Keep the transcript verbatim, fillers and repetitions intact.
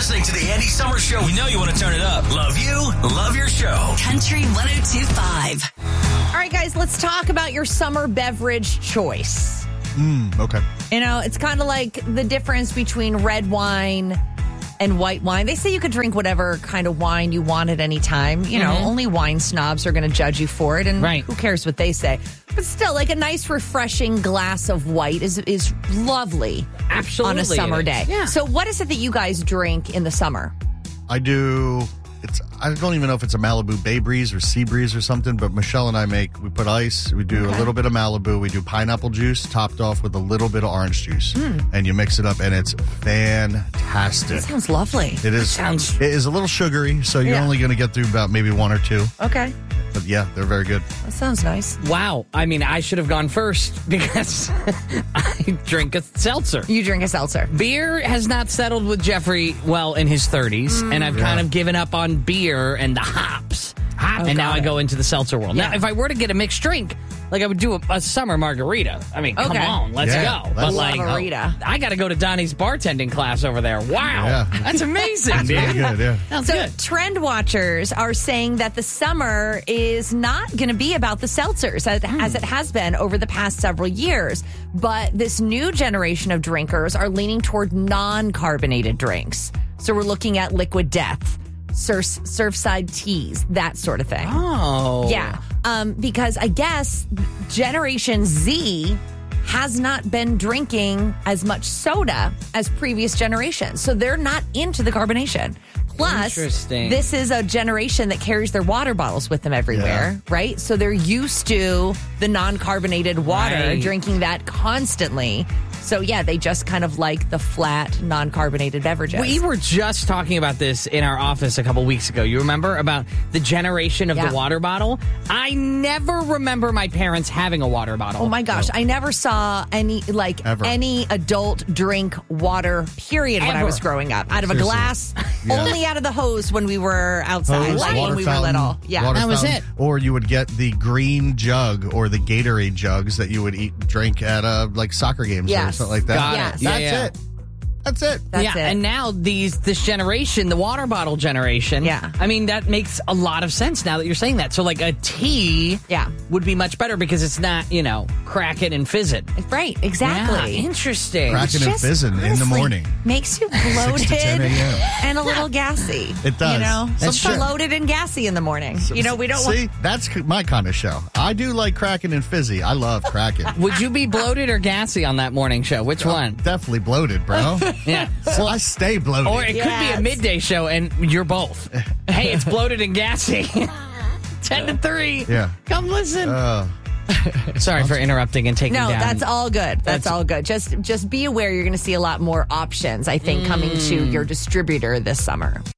listening to the Andy Summer Show. We know you want to turn it up. Love you. Love your show. Country one oh two point five. All right, guys, let's talk about your summer beverage choice. Mm, okay. You know, it's kind of like the difference between red wine and white wine. They say you could drink whatever kind of wine you want at any time. You know, Mm-hmm. only wine snobs are going to judge you for it, and Right. who cares what they say. But still, like a nice, refreshing glass of white is is lovely Absolutely. on a summer it is. day. Yeah. So what is it that you guys drink in the summer? I do. It's. I don't even know if it's a Malibu Bay Breeze or Sea Breeze or something. But Michelle and I make. We put ice. We do Okay. a little bit of Malibu. We do pineapple juice topped off with a little bit of orange juice, and you mix it up, and it's fantastic. That sounds lovely. It is. sounds- It is a little sugary, so you're Yeah. only going to get through about maybe one or two. Okay. But yeah, they're very good. That sounds nice. Wow. I mean, I should have gone first because I drink a seltzer. You drink a seltzer. Beer has not settled with Jeffrey well in his thirties, and I've kind Yeah. of given up on beer and the hops. Oh, and now got I it. go into the seltzer world. Yeah. Now, if I were to get a mixed drink, like I would do a, a summer margarita. I mean, come Okay. on, let's Yeah, go. let's But like, Margarita. I got to go to Donnie's bartending class over there. Wow, Yeah. that's amazing, dude. Very good. Yeah. Sounds So good. trend watchers are saying that the summer is not going to be about the seltzers as, as it has been over the past several years. But this new generation of drinkers are leaning toward non-carbonated drinks. So we're looking at Liquid Death, surf, Surfside teas, that sort of thing. Oh, Yeah, um, because I guess Generation Z has not been drinking as much soda as previous generations. So they're not into the carbonation. Plus, Interesting. this is a generation that carries their water bottles with them everywhere, right? So they're used to the non-carbonated water, Right. drinking that constantly. So yeah, they just kind of like the flat, non-carbonated beverages. We were just talking about this in our office a couple weeks ago. You remember about the generation of Yeah. the water bottle? I never remember my parents having a water bottle. Oh my gosh, I never saw any like Ever. any adult drink water period when I Ever. was growing up. Out of a Seriously. glass, Yeah. only out of the hose when we were outside, Hose, like water when we were fountain, little. Yeah. water That was fountain. it. Or you would get the green jug or the Gatorade jugs that you would eat, drink at uh, like soccer games or Yes. something like that. Got it. Yes. That's Yeah, yeah. it. That's it. That's yeah, it. and now these this generation, the water bottle generation. Yeah. I mean that makes a lot of sense now that you're saying that. So like a tea, Yeah. would be much better because it's not you know cracking and fizzing. Right, exactly. Yeah, interesting. Cracking and Just fizzing in the honestly morning. makes you six to bloated ten a.m. and a little gassy. It does. You know, That's Sometimes true. bloated and gassy in the morning. You know, we don't See, want. that's my kind of show. I do like cracking and fizzy. I love cracking. Would you be bloated or gassy on that morning show? Which one? Definitely bloated, bro. Yeah. So I stay bloated. Or it could be Yes. a midday show and you're both. Hey, it's bloated and gassy. ten to three. Yeah. Come listen. Uh, Sorry for interrupting and taking No, down. that's all good. That's, That's- all good. Just just be aware you're going to see a lot more options, I think, coming to your distributor this summer.